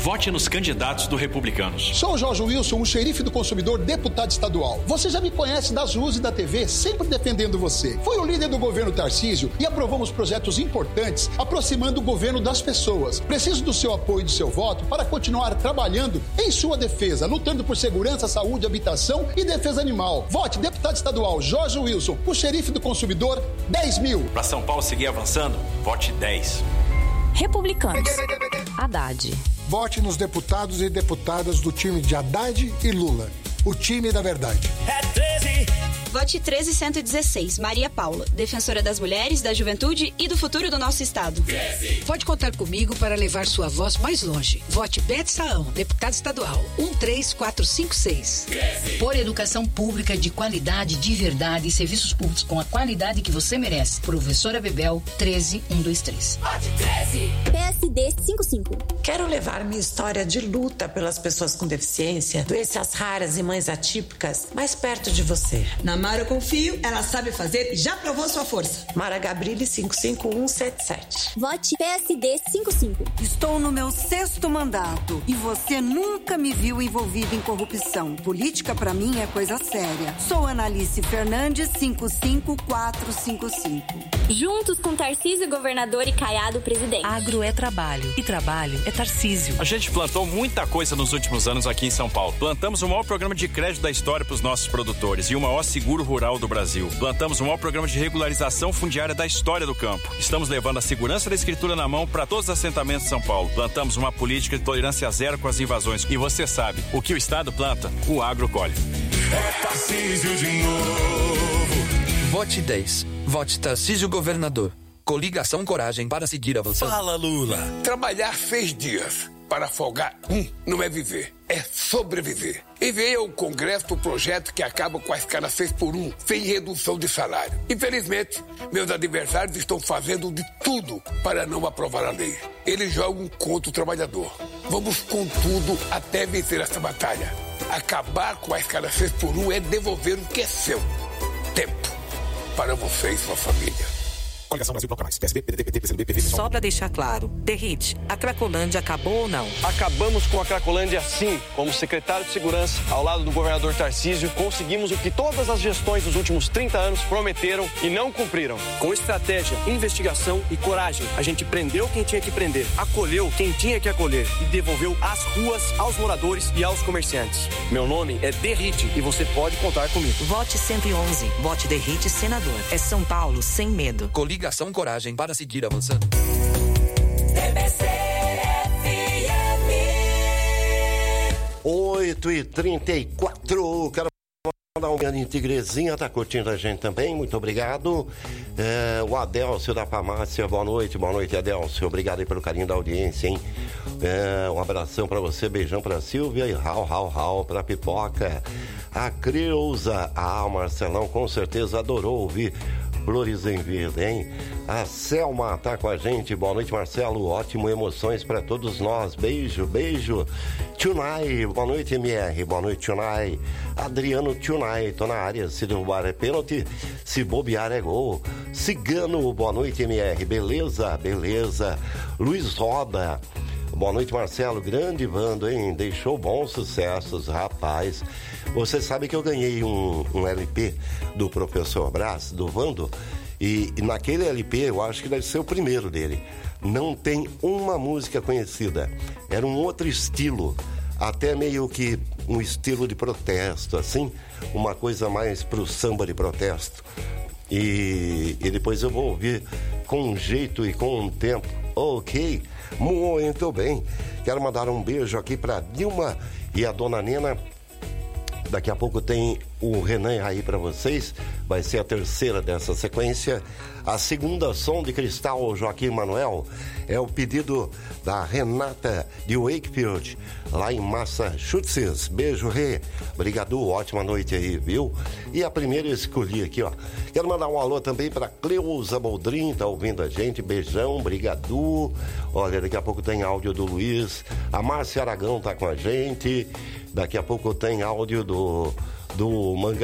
Vote nos candidatos do Republicanos. Sou o Jorge Wilson, o xerife do consumidor, deputado estadual. Você já me conhece das ruas e da TV, sempre defendendo você. Fui o líder do governo Tarcísio e aprovamos projetos importantes, aproximando o governo das pessoas. Preciso do seu apoio e do seu voto para continuar trabalhando em sua defesa, lutando por segurança, saúde, habitação e defesa animal. Vote deputado estadual Jorge Wilson, o xerife do consumidor, 10 mil. Para São Paulo seguir avançando, vote 10. Republicanos. Haddad. Vote nos deputados e deputadas do time de Haddad e Lula. O time da verdade. É 13. Vote 13116, Maria Paula, defensora das mulheres, da juventude e do futuro do nosso estado. 13. Pode contar comigo para levar sua voz mais longe. Vote Bete Saão, deputada estadual, 13456. 13. Por educação pública de qualidade, de verdade e serviços públicos com a qualidade que você merece. Professora Bebel, 13123. Vote 13. PSD 55. Quero levar minha história de luta pelas pessoas com deficiência, doenças raras e mães atípicas mais perto de você. Na Mara eu confio, ela sabe fazer e já provou sua força. Mara Gabrilli 55177. Vote PSD 55. Estou no meu 6º mandato e você nunca me viu envolvido em corrupção. Política pra mim é coisa séria. Sou Analice Fernandes 55455. Juntos com Tarcísio, governador, e Caiado, presidente. Agro é trabalho e trabalho é Tarcísio. A gente plantou muita coisa nos últimos anos aqui em São Paulo. Plantamos o maior programa de crédito da história para os nossos produtores e o maior seguro rural do Brasil. Plantamos o maior programa de regularização fundiária da história do campo. Estamos levando a segurança da escritura na mão para todos os assentamentos de São Paulo. Plantamos uma política de tolerância zero com as invasões. E você sabe, o que o Estado planta, o agro colhe. É Tarcísio de novo. Vote 10. Vote Tarcísio governador. Coligação Coragem para seguir avançando. Fala, Lula. Trabalhar 6 dias para folgar não é viver, é sobreviver. Enviei ao Congresso o projeto que acaba com a escala 6x1, sem redução de salário. Infelizmente, meus adversários estão fazendo de tudo para não aprovar a lei. Eles jogam contra o trabalhador. Vamos com tudo até vencer essa batalha. Acabar com a escala 6x1 é devolver o que é seu. Tempo para você e sua família. Coligação Brasil Bloco Mais. PSB, PDT, PT, PCdoB, PV. Só pra deixar claro, Derrite, a Cracolândia acabou ou não? Acabamos com a Cracolândia sim. Como secretário de Segurança, ao lado do governador Tarcísio, conseguimos o que todas as gestões dos últimos 30 anos prometeram e não cumpriram. Com estratégia, investigação e coragem, a gente prendeu quem tinha que prender, acolheu quem tinha que acolher e devolveu as ruas aos moradores e aos comerciantes. Meu nome é Derrite e você pode contar comigo. Vote 111. Vote Derrite senador. É São Paulo sem medo. Coligação Coragem para seguir avançando. TBC FM. 8h34. Quero mandar um grande Tigrezinha, tá curtindo a gente também, muito obrigado. O Adélcio da farmácia, boa noite, Adélcio, obrigado aí pelo carinho da audiência, hein? Um abração pra você, beijão pra Silvia e rau pra Pipoca. A Creuza, o Marcelão com certeza adorou ouvir Flores em Vida, hein? A Selma tá com a gente. Boa noite, Marcelo. Ótimo, emoções pra todos nós. Beijo. Tunai, boa noite, MR. Boa noite, Tunai. Adriano Tunai, tô na área. Se derrubar é pênalti, se bobear é gol. Cigano, boa noite, MR. Beleza. Luiz Roda. Boa noite, Marcelo. Grande Vando, hein? Deixou bons sucessos, rapaz. Você sabe que eu ganhei um LP do Professor Brás, do Vando, e naquele LP eu acho que deve ser o primeiro dele. Não tem uma música conhecida. Era um outro estilo, até meio que um estilo de protesto, assim, uma coisa mais pro samba de protesto. E depois eu vou ouvir com um jeito e com um tempo. Ok, muito bem. Quero mandar um beijo aqui pra Dilma e a Dona Nena. Daqui a pouco tem o Renan aí para vocês. Vai ser a terceira dessa sequência. A segunda, Som de Cristal, Joaquim Manuel, é o pedido da Renata de Wakefield, lá em Massachusetts. Beijo, Rê. Obrigado, ótima noite aí, viu? E a primeira eu escolhi aqui, ó. Quero mandar um alô também para Cleusa Boldrin, tá ouvindo a gente. Beijão, brigadu. Olha, daqui a pouco tem áudio do Luiz. A Márcia Aragão tá com a gente. Daqui a pouco tem áudio do Manga